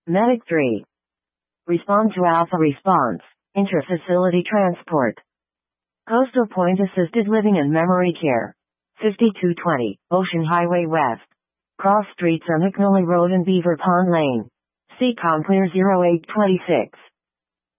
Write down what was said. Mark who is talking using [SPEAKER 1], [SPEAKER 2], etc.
[SPEAKER 1] Medic 3. Respond to Alpha Response. Intra-facility transport. Coastal Point Assisted Living and Memory Care. 5220, Ocean Highway West. Cross streets on McNally Road and Beaver Pond Lane. CCOM clear 0826.